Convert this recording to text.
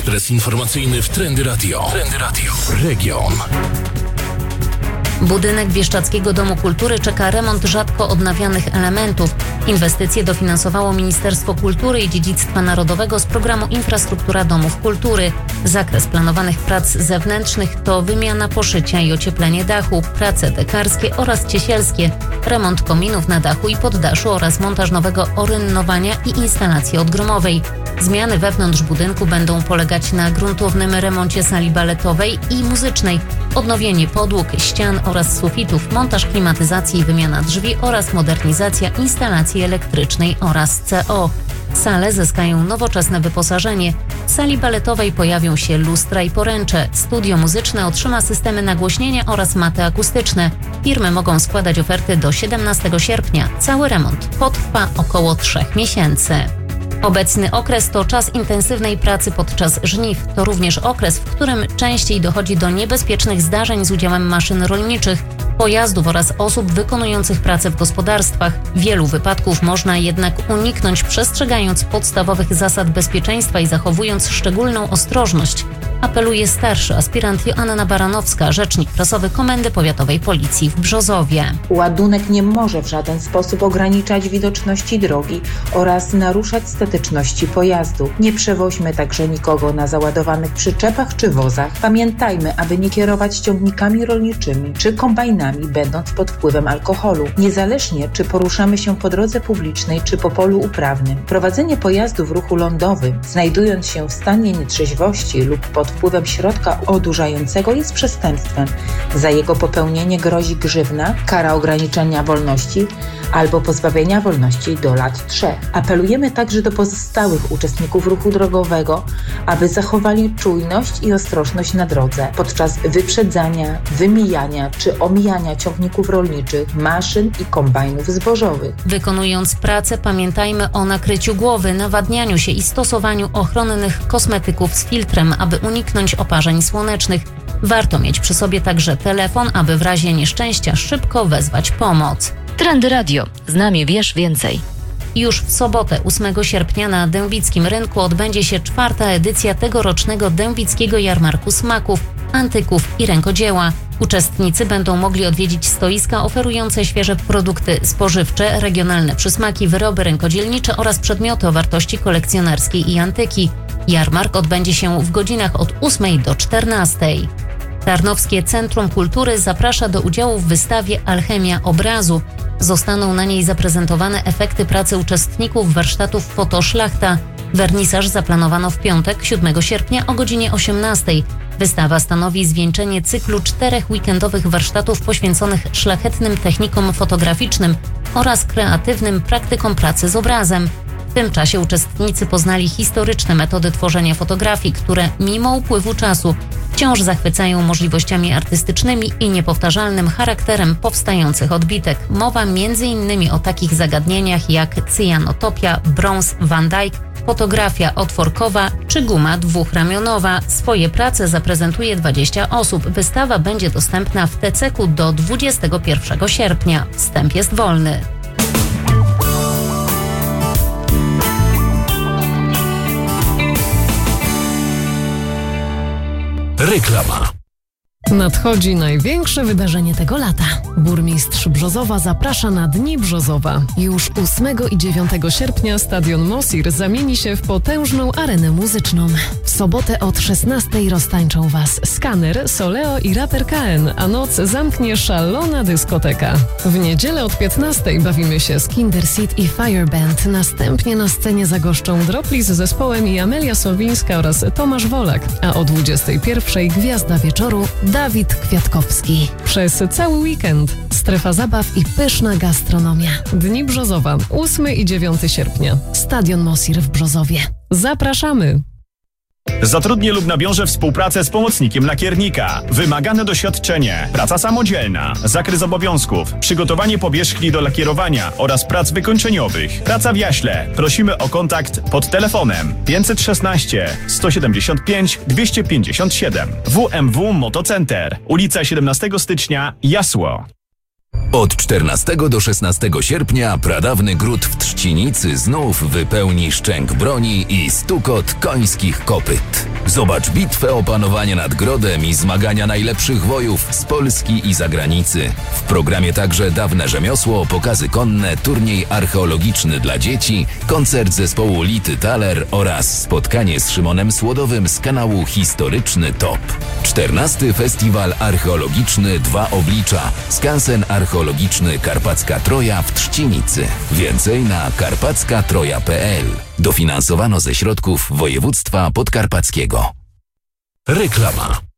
Ekspres informacyjny w Trendy Radio. Trendy Radio. Region. Budynek Bieszczadzkiego Domu Kultury czeka remont rzadko odnawianych elementów. Inwestycje dofinansowało Ministerstwo Kultury i Dziedzictwa Narodowego z programu Infrastruktura Domów Kultury. Zakres planowanych prac zewnętrznych to wymiana poszycia i ocieplenie dachu, prace dekarskie oraz ciesielskie, remont kominów na dachu i poddaszu oraz montaż nowego orynnowania i instalacji odgromowej. Zmiany wewnątrz budynku będą polegać na gruntownym remoncie sali baletowej i muzycznej, odnowienie podłóg, ścian oraz sufitów, montaż klimatyzacji i wymiana drzwi oraz modernizacja instalacji elektrycznej oraz CO. Sale zyskają nowoczesne wyposażenie. W sali baletowej pojawią się lustra i poręcze. Studio muzyczne otrzyma systemy nagłośnienia oraz maty akustyczne. Firmy mogą składać oferty do 17 sierpnia. Cały remont potrwa około 3 miesięcy. Obecny okres to czas intensywnej pracy podczas żniw. To również okres, w którym częściej dochodzi do niebezpiecznych zdarzeń z udziałem maszyn rolniczych, pojazdów oraz osób wykonujących pracę w gospodarstwach. Wielu wypadków można jednak uniknąć, przestrzegając podstawowych zasad bezpieczeństwa i zachowując szczególną ostrożność, apeluje starszy aspirant Joanna Baranowska, rzecznik prasowy Komendy Powiatowej Policji w Brzozowie. Ładunek nie może w żaden sposób ograniczać widoczności drogi oraz naruszać statyczności pojazdu. Nie przewoźmy także nikogo na załadowanych przyczepach czy wozach. Pamiętajmy, aby nie kierować ciągnikami rolniczymi czy kombajnami, będąc pod wpływem alkoholu. Niezależnie, czy poruszamy się po drodze publicznej czy po polu uprawnym. Prowadzenie pojazdu w ruchu lądowym, znajdując się w stanie nietrzeźwości lub pod wpływem środka odurzającego, jest przestępstwem. Za jego popełnienie grozi grzywna, kara ograniczenia wolności albo pozbawienia wolności do lat 3. Apelujemy także do pozostałych uczestników ruchu drogowego, aby zachowali czujność i ostrożność na drodze podczas wyprzedzania, wymijania czy omijania ciągników rolniczych, maszyn i kombajnów zbożowych. Wykonując pracę, pamiętajmy o nakryciu głowy, nawadnianiu się i stosowaniu ochronnych kosmetyków z filtrem, aby uniknąć oparzeń słonecznych. Warto mieć przy sobie także telefon, aby w razie nieszczęścia szybko wezwać pomoc. Trendy Radio. Z nami wiesz więcej. Już w sobotę, 8 sierpnia na Dębickim Rynku odbędzie się 4. edycja tegorocznego Dębickiego Jarmarku Smaków, Antyków i Rękodzieła. Uczestnicy będą mogli odwiedzić stoiska oferujące świeże produkty spożywcze, regionalne przysmaki, wyroby rękodzielnicze oraz przedmioty o wartości kolekcjonerskiej i antyki. Jarmark odbędzie się w godzinach od 8 do 14. Tarnowskie Centrum Kultury zaprasza do udziału w wystawie Alchemia Obrazu. Zostaną na niej zaprezentowane efekty pracy uczestników warsztatów Fotoszlachta. Wernisaż zaplanowano w piątek, 7 sierpnia o godzinie 18. Wystawa stanowi zwieńczenie cyklu 4 weekendowych warsztatów poświęconych szlachetnym technikom fotograficznym oraz kreatywnym praktykom pracy z obrazem. W tym czasie uczestnicy poznali historyczne metody tworzenia fotografii, które mimo upływu czasu wciąż zachwycają możliwościami artystycznymi i niepowtarzalnym charakterem powstających odbitek. Mowa m.in. o takich zagadnieniach jak cyjanotopia, brąz, Van Dyck, fotografia otworkowa czy guma dwuchramionowa. Swoje prace zaprezentuje 20 osób. Wystawa będzie dostępna w TCK do 21 sierpnia. Wstęp jest wolny. Reklama. Nadchodzi największe wydarzenie tego lata. Burmistrz Brzozowa zaprasza na Dni Brzozowa. Już 8 i 9 sierpnia stadion Mosir zamieni się w potężną arenę muzyczną. W sobotę od 16 roztańczą Was Skaner, Soleo i raper KN, a noc zamknie szalona dyskoteka. W niedzielę od 15 bawimy się z Kinderseed i Fireband. Następnie na scenie zagoszczą Droplis z zespołem i Amelia Sowińska oraz Tomasz Wolak, a o 21 gwiazda wieczoru Dawid Kwiatkowski. Przez cały weekend strefa zabaw i pyszna gastronomia. Dni Brzozowa, 8 i 9 sierpnia. Stadion Mosir w Brzozowie. Zapraszamy! Zatrudnię lub nawiążę współpracę z pomocnikiem lakiernika. Wymagane doświadczenie, praca samodzielna, zakres obowiązków, przygotowanie powierzchni do lakierowania oraz prac wykończeniowych. Praca w jaśle. Prosimy o kontakt pod telefonem 516 175 257. WMW Motocenter. Ulica 17 stycznia, Jasło. Od 14 do 16 sierpnia pradawny gród w Trzcinicy znów wypełni szczęk broni i stukot końskich kopyt. Zobacz bitwę o panowanie nad grodem i zmagania najlepszych wojów z Polski i zagranicy. W programie także dawne rzemiosło, pokazy konne, turniej archeologiczny dla dzieci, koncert zespołu Lity Thaler oraz spotkanie z Szymonem Słodowym z kanału Historyczny Top. 14. Festiwal Archeologiczny Dwa Oblicza. Skansen archeologiczny Karpacka Troja w Trzcinicy. Więcej na karpackatroja.pl. Dofinansowano ze środków województwa podkarpackiego. Reklama.